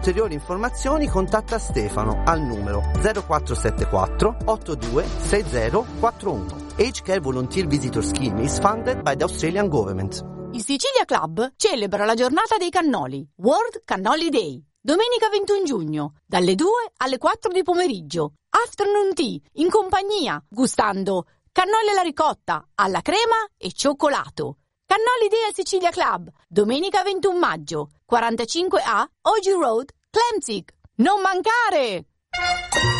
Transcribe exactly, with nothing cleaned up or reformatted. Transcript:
ulteriori informazioni contatta Stefano al numero zero quattro sette quattro otto due sei zero quattro uno. Age Care Volunteer Visitor Scheme is funded by the Australian Government. Il Sicilia Club celebra la giornata dei cannoli, World Cannoli Day, domenica ventuno giugno, dalle due alle quattro di pomeriggio. Afternoon tea, in compagnia, gustando cannoli alla ricotta, alla crema e cioccolato. Cannoli Day al Sicilia Club, domenica ventuno maggio, quarantacinque A Ogi Road, Clemzig. Non mancare!